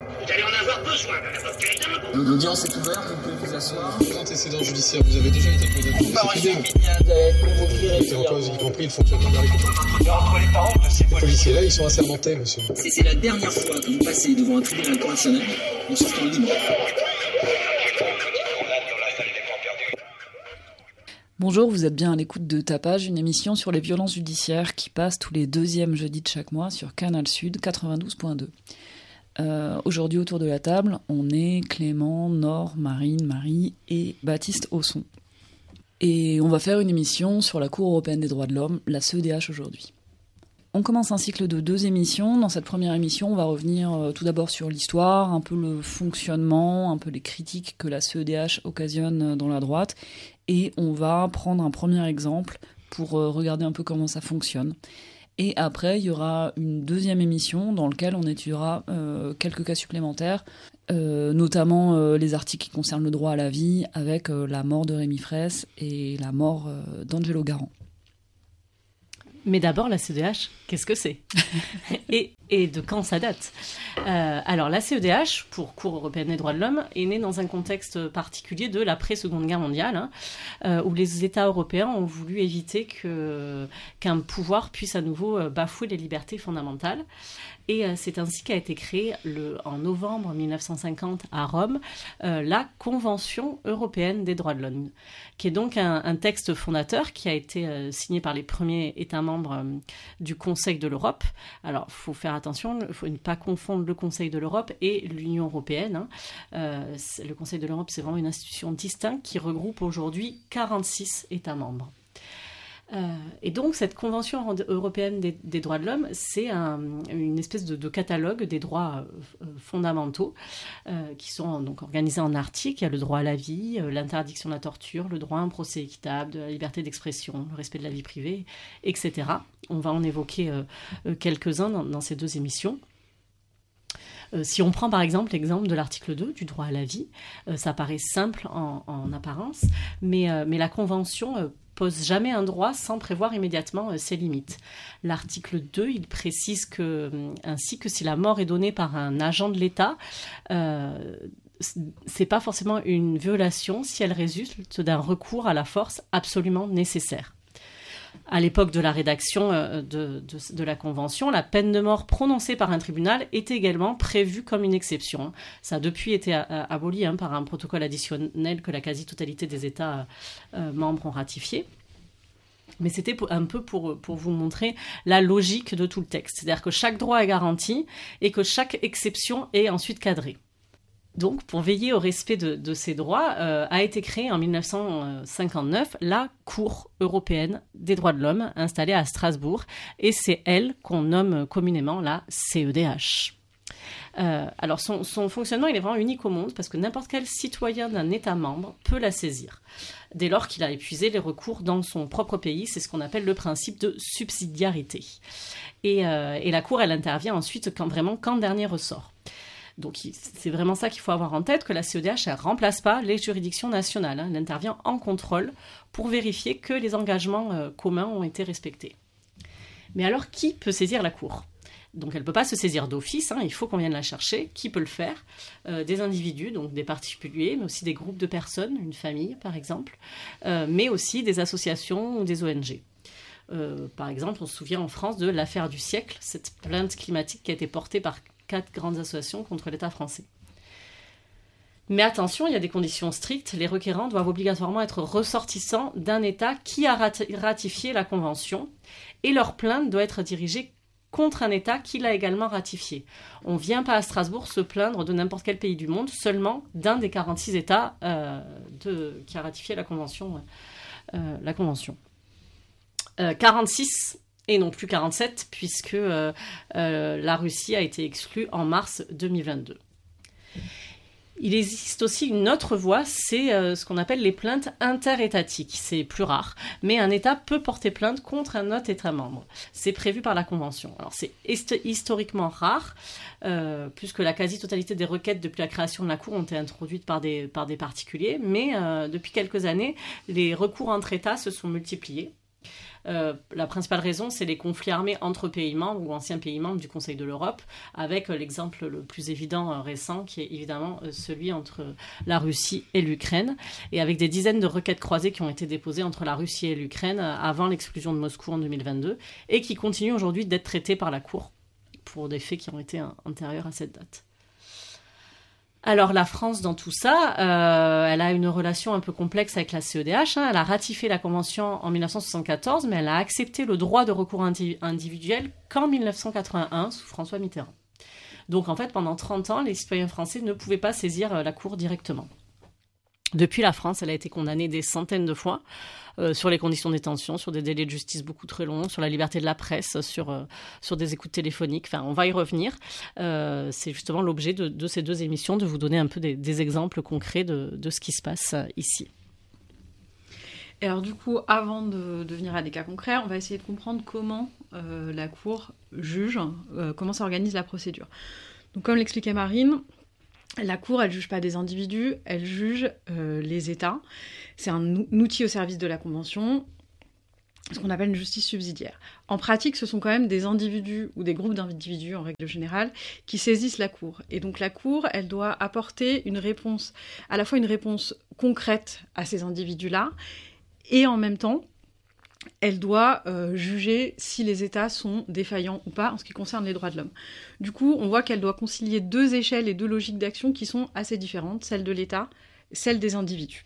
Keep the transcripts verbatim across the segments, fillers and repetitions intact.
Vous allez en avoir besoin, madame Octave. L'audience est ouverte, vous pouvez vous asseoir. Antécédent judiciaire, vous avez déjà été condamné. Pas reçu qui vient d'être convoqué. C'est en cause, y compris le fonctionnement de la République. Entre les paroles de ces Les policiers là, ils sont assermentés, monsieur. C'est, c'est la dernière fois que vous passez devant un tribunal correctionnel en sortant libre. Bonjour, vous êtes bien à l'écoute de Tapage, une émission sur les violences judiciaires qui passe tous les deuxièmes jeudis de chaque mois sur Canal Sud quatre-vingt-douze point deux. Euh, aujourd'hui, autour de la table, on est Clément, Nord, Marine, Marie et Baptiste Ausson. Et on va faire une émission sur la Cour européenne des droits de l'homme, la C E D H aujourd'hui. On commence un cycle de deux émissions. Dans cette première émission, on va revenir euh, tout d'abord sur l'histoire, un peu le fonctionnement, un peu les critiques que la C E D H occasionne dans la droite. Et on va prendre un premier exemple pour euh, regarder un peu comment ça fonctionne. Et après, il y aura une deuxième émission dans laquelle on étudiera euh, quelques cas supplémentaires, euh, notamment euh, les articles qui concernent le droit à la vie, avec euh, la mort de Rémi Fraisse et la mort euh, d'Angelo Garant. Mais d'abord, la C E D H, qu'est-ce que c'est et, et de quand ça date euh, Alors, la C E D H, pour Cour européenne des droits de l'homme, est née dans un contexte particulier de l'après-Seconde Guerre mondiale, hein, euh, où les États européens ont voulu éviter que, qu'un pouvoir puisse à nouveau bafouer les libertés fondamentales. Et euh, c'est ainsi qu'a été créée le, en novembre mille neuf cent cinquante à Rome euh, la Convention européenne des droits de l'homme, qui est donc un, un texte fondateur qui a été euh, signé par les premiers États membres euh, du Conseil de l'Europe. Alors, il faut faire attention, il faut ne pas confondre le Conseil de l'Europe et l'Union européenne. Hein. Euh, le Conseil de l'Europe, c'est vraiment une institution distincte qui regroupe aujourd'hui quarante-six États membres. Euh, et donc, cette Convention européenne des, des droits de l'homme, c'est un, une espèce de, de catalogue des droits euh, fondamentaux euh, qui sont donc organisés en articles. Il y a le droit à la vie, euh, l'interdiction de la torture, le droit à un procès équitable, de la liberté d'expression, le respect de la vie privée, et cetera. On va en évoquer euh, quelques-uns dans, dans ces deux émissions. Euh, si on prend par exemple l'exemple de l'article deux du droit à la vie, euh, ça paraît simple en, en apparence, mais, euh, mais la Convention euh, pose jamais un droit sans prévoir immédiatement euh, ses limites. L'article deux, il précise que, euh, ainsi que si la mort est donnée par un agent de l'État, euh, c'est pas forcément une violation si elle résulte d'un recours à la force absolument nécessaire. À l'époque de la rédaction de, de, de la Convention, la peine de mort prononcée par un tribunal était également prévue comme une exception. Ça a depuis été aboli hein, par un protocole additionnel que la quasi-totalité des États euh, membres ont ratifié. Mais c'était un peu pour, pour vous montrer la logique de tout le texte. C'est-à-dire que chaque droit est garanti et que chaque exception est ensuite cadrée. Donc, pour veiller au respect de, de ces droits, euh, a été créée en mille neuf cent cinquante-neuf la Cour européenne des droits de l'homme, installée à Strasbourg, et c'est elle qu'on nomme communément la C E D H. Euh, alors, son, son fonctionnement, il est vraiment unique au monde, parce que n'importe quel citoyen d'un État membre peut la saisir, dès lors qu'il a épuisé les recours dans son propre pays. C'est ce qu'on appelle le principe de subsidiarité. Et, euh, et la Cour, elle intervient ensuite quand, vraiment qu'en dernier ressort. Donc, c'est vraiment ça qu'il faut avoir en tête, que la C E D H ne remplace pas les juridictions nationales. Hein. Elle intervient en contrôle pour vérifier que les engagements euh, communs ont été respectés. Mais alors, qui peut saisir la Cour ? Donc, elle ne peut pas se saisir d'office, hein, il faut qu'on vienne la chercher. Qui peut le faire ? euh, Des individus, donc des particuliers, mais aussi des groupes de personnes, une famille par exemple, euh, mais aussi des associations ou des O N G. Euh, par exemple, on se souvient en France de l'affaire du siècle, cette plainte climatique qui a été portée par quatre grandes associations contre l'État français. Mais attention, il y a des conditions strictes. Les requérants doivent obligatoirement être ressortissants d'un État qui a ratifié la Convention et leur plainte doit être dirigée contre un État qui l'a également ratifié. On ne vient pas à Strasbourg se plaindre de n'importe quel pays du monde, seulement d'un des quarante-six États euh, de, qui a ratifié la Convention. Euh, la convention. Euh, quarante-six et non plus quarante-sept, puisque euh, euh, la Russie a été exclue en mars deux mille vingt-deux. Il existe aussi une autre voie, c'est euh, ce qu'on appelle les plaintes interétatiques. C'est plus rare, mais un État peut porter plainte contre un autre État membre. C'est prévu par la Convention. Alors c'est hist- historiquement rare, euh, puisque la quasi-totalité des requêtes depuis la création de la Cour ont été introduites par des, par des particuliers, mais euh, depuis quelques années, les recours entre États se sont multipliés. Euh, la principale raison, c'est les conflits armés entre pays membres ou anciens pays membres du Conseil de l'Europe, avec euh, l'exemple le plus évident euh, récent, qui est évidemment euh, celui entre la Russie et l'Ukraine, et avec des dizaines de requêtes croisées qui ont été déposées entre la Russie et l'Ukraine euh, avant l'exclusion de Moscou en deux mille vingt-deux, et qui continuent aujourd'hui d'être traitées par la Cour pour des faits qui ont été euh, antérieurs à cette date. Alors la France, dans tout ça, euh, elle a une relation un peu complexe avec la C E D H. Hein. Elle a ratifié la Convention en dix-neuf cent soixante-quatorze, mais elle a accepté le droit de recours indi- individuel qu'en dix-neuf cent quatre-vingt-un, sous François Mitterrand. Donc en fait, pendant trente ans, les citoyens français ne pouvaient pas saisir euh, la Cour directement. Depuis, la France, elle a été condamnée des centaines de fois euh, sur les conditions de détention, sur des délais de justice beaucoup trop longs, sur la liberté de la presse, sur, euh, sur des écoutes téléphoniques. Enfin, on va y revenir. Euh, c'est justement l'objet de, de ces deux émissions, de vous donner un peu des, des exemples concrets de, de ce qui se passe euh, ici. Et alors du coup, avant de, de venir à des cas concrets, on va essayer de comprendre comment euh, la Cour juge, euh, comment s'organise la procédure. Donc comme l'expliquait Marine, la Cour, elle ne juge pas des individus, elle juge euh, les États. C'est un outil au service de la Convention, ce qu'on appelle une justice subsidiaire. En pratique, ce sont quand même des individus ou des groupes d'individus, en règle générale, qui saisissent la Cour. Et donc la Cour, elle doit apporter une réponse, à la fois une réponse concrète à ces individus-là, et en même temps, elle doit euh, juger si les États sont défaillants ou pas en ce qui concerne les droits de l'homme. Du coup, on voit qu'elle doit concilier deux échelles et deux logiques d'action qui sont assez différentes, celle de l'État, celle des individus.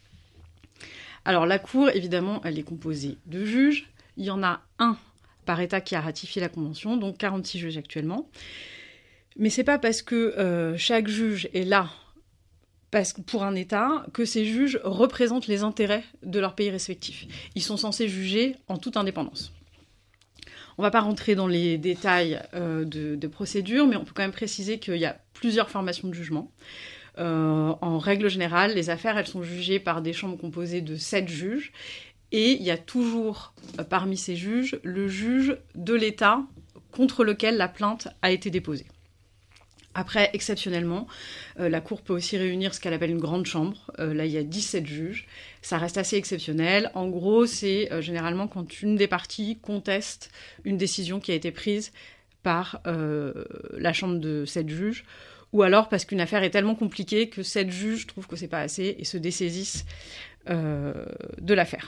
Alors la Cour, évidemment, elle est composée de juges. Il y en a un par État qui a ratifié la Convention, donc quarante-six juges actuellement. Mais c'est pas parce que euh, chaque juge est là parce que pour un État, que ces juges représentent les intérêts de leur pays respectif. Ils sont censés juger en toute indépendance. On ne va pas rentrer dans les détails euh, de, de procédure, mais on peut quand même préciser qu'il y a plusieurs formations de jugement. Euh, en règle générale, les affaires, elles sont jugées par des chambres composées de sept juges, et il y a toujours, euh, parmi ces juges, le juge de l'État contre lequel la plainte a été déposée. Après, exceptionnellement, euh, la Cour peut aussi réunir ce qu'elle appelle une grande chambre. Euh, là, il y a dix-sept juges. Ça reste assez exceptionnel. En gros, c'est euh, généralement quand une des parties conteste une décision qui a été prise par euh, la chambre de sept juges, ou alors parce qu'une affaire est tellement compliquée que sept juges trouvent que c'est pas assez et se dessaisissent euh, de l'affaire.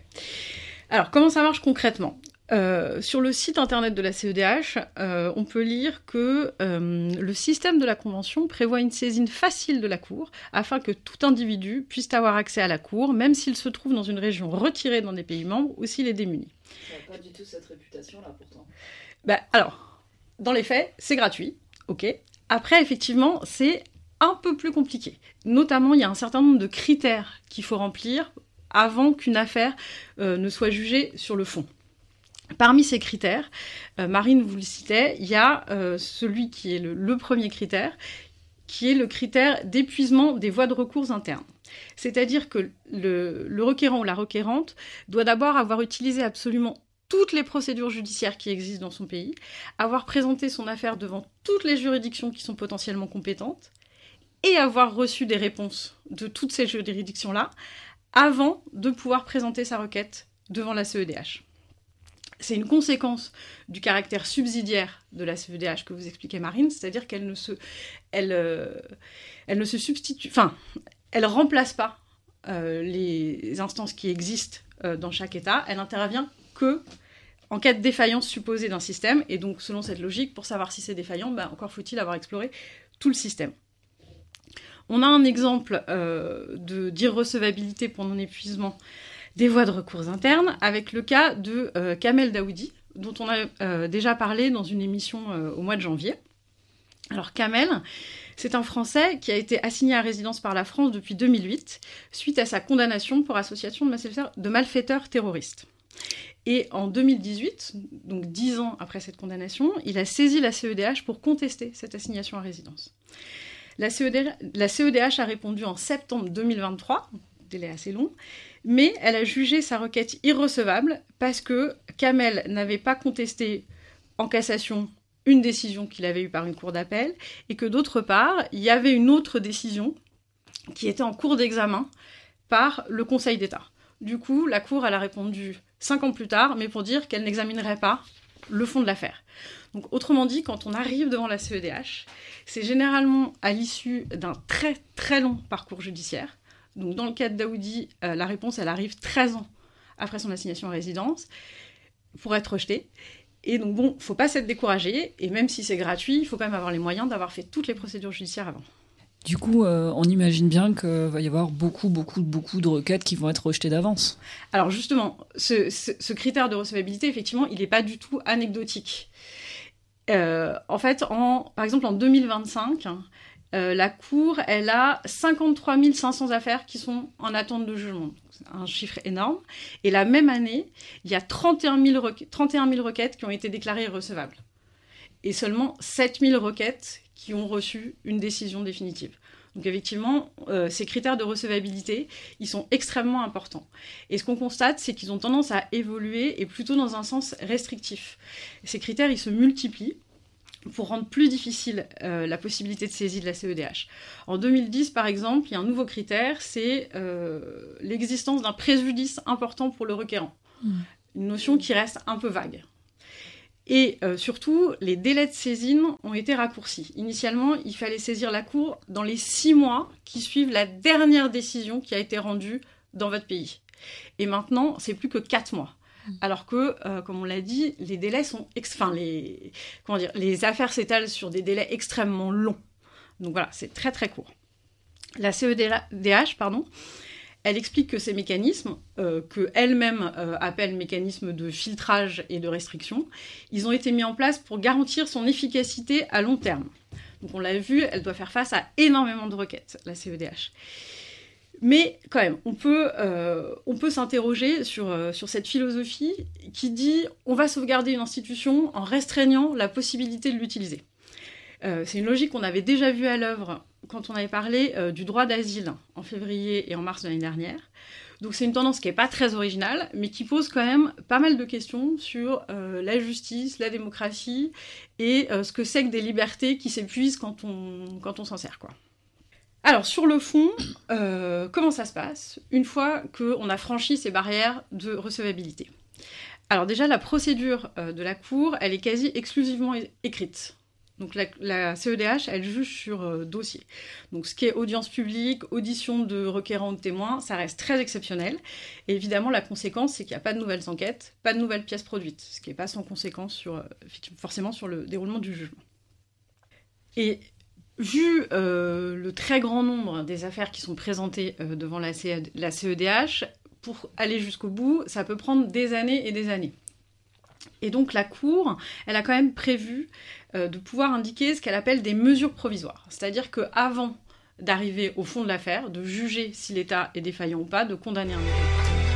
Alors, comment ça marche concrètement ? Euh, sur le site internet de la C E D H, euh, on peut lire que euh, le système de la Convention prévoit une saisine facile de la Cour afin que tout individu puisse avoir accès à la Cour, même s'il se trouve dans une région retirée dans des pays membres ou s'il est démuni. Ça n'a pas du tout cette réputation-là, pourtant. Bah, alors, dans les faits, c'est gratuit, ok. Après, effectivement, c'est un peu plus compliqué. Notamment, il y a un certain nombre de critères qu'il faut remplir avant qu'une affaire euh, ne soit jugée sur le fond. Parmi ces critères, euh, Marine vous le citait, il y a euh, celui qui est le, le premier critère, qui est le critère d'épuisement des voies de recours internes. C'est-à-dire que le, le requérant ou la requérante doit d'abord avoir utilisé absolument toutes les procédures judiciaires qui existent dans son pays, avoir présenté son affaire devant toutes les juridictions qui sont potentiellement compétentes, et avoir reçu des réponses de toutes ces juridictions-là, avant de pouvoir présenter sa requête devant la C E D H. C'est une conséquence du caractère subsidiaire de la C E D H que vous expliquez, Marine, c'est-à-dire qu'elle ne se, elle, euh, elle ne se substitue, enfin, elle remplace pas euh, les instances qui existent euh, dans chaque État. Elle n'intervient que en cas de défaillance supposée d'un système, et donc selon cette logique, pour savoir si c'est défaillant, ben, encore faut-il avoir exploré tout le système. On a un exemple euh, de, d'irrecevabilité pour non-épuisement des voies de recours internes, avec le cas de euh, Kamel Daoudi, dont on a euh, déjà parlé dans une émission euh, au mois de janvier. Alors Kamel, c'est un Français qui a été assigné à résidence par la France depuis deux mille huit, suite à sa condamnation pour association de malfaiteurs terroristes. Et en deux mille dix-huit, donc dix ans après cette condamnation, il a saisi la C E D H pour contester cette assignation à résidence. La C E D H, la C E D H a répondu en septembre deux mille vingt-trois, délai assez long, mais elle a jugé sa requête irrecevable parce que Kamel n'avait pas contesté en cassation une décision qu'il avait eue par une cour d'appel, et que d'autre part, il y avait une autre décision qui était en cours d'examen par le Conseil d'État. Du coup, la Cour elle a répondu cinq ans plus tard, mais pour dire qu'elle n'examinerait pas le fond de l'affaire. Donc, autrement dit, quand on arrive devant la C E D H, c'est généralement à l'issue d'un très très long parcours judiciaire. Donc, dans le cas de Daoudi, euh, la réponse, elle arrive treize ans après son assignation à résidence pour être rejetée. Et donc, bon, faut pas s'être découragé. Et même si c'est gratuit, il faut quand même avoir les moyens d'avoir fait toutes les procédures judiciaires avant. Du coup, euh, on imagine bien qu'il va y avoir beaucoup, beaucoup, beaucoup de requêtes qui vont être rejetées d'avance. Alors justement, ce, ce, ce critère de recevabilité, effectivement, il n'est pas du tout anecdotique. Euh, en fait, en, par exemple, en deux mille vingt-cinq, euh, la Cour, elle a cinquante-trois mille cinq cents affaires qui sont en attente de jugement. C'est un chiffre énorme. Et la même année, il y a trente et un mille requêtes qui ont été déclarées irrecevables. Et seulement sept mille requêtes qui ont reçu une décision définitive. Donc effectivement, euh, ces critères de recevabilité, ils sont extrêmement importants. Et ce qu'on constate, c'est qu'ils ont tendance à évoluer et plutôt dans un sens restrictif. Ces critères, ils se multiplient pour rendre plus difficile euh, la possibilité de saisie de la C E D H. En deux mille dix, par exemple, il y a un nouveau critère, c'est euh, l'existence d'un préjudice important pour le requérant. Mmh. Une notion qui reste un peu vague. Et euh, surtout, les délais de saisine ont été raccourcis. Initialement, il fallait saisir la Cour dans les six mois qui suivent la dernière décision qui a été rendue dans votre pays. Et maintenant, c'est plus que quatre mois. Alors que, euh, comme on l'a dit, les délais sont... Ex- enfin, les... Comment dire, les affaires s'étalent sur des délais extrêmement longs. Donc voilà, c'est très très court. La C E D H, pardon, elle explique que ces mécanismes, euh, qu'elle-même euh, appelle mécanismes de filtrage et de restriction, ils ont été mis en place pour garantir son efficacité à long terme. Donc on l'a vu, elle doit faire face à énormément de requêtes, la C E D H. Mais quand même, on peut, euh, on peut s'interroger sur, euh, sur cette philosophie qui dit on va sauvegarder une institution en restreignant la possibilité de l'utiliser. Euh, c'est une logique qu'on avait déjà vue à l'œuvre quand on avait parlé euh, du droit d'asile en février et en mars de l'année dernière. Donc c'est une tendance qui n'est pas très originale, mais qui pose quand même pas mal de questions sur euh, la justice, la démocratie et euh, ce que c'est que des libertés qui s'épuisent quand on, quand on s'en sert, quoi. Alors sur le fond, euh, comment ça se passe une fois qu'on a franchi ces barrières de recevabilité ? Alors déjà, la procédure euh, de la Cour, elle est quasi exclusivement é- écrite. Donc la, la C E D H, elle juge sur euh, dossier. Donc ce qui est audience publique, audition de requérants ou de témoins, ça reste très exceptionnel. Et évidemment, la conséquence, c'est qu'il n'y a pas de nouvelles enquêtes, pas de nouvelles pièces produites, ce qui n'est pas sans conséquence sur, euh, forcément sur le déroulement du jugement. Et vu euh, le très grand nombre des affaires qui sont présentées euh, devant la, C- la C E D H, pour aller jusqu'au bout, ça peut prendre des années et des années. Et donc la Cour, elle a quand même prévu euh, de pouvoir indiquer ce qu'elle appelle des mesures provisoires. C'est-à-dire qu'avant d'arriver au fond de l'affaire, de juger si l'État est défaillant ou pas, de condamner un État,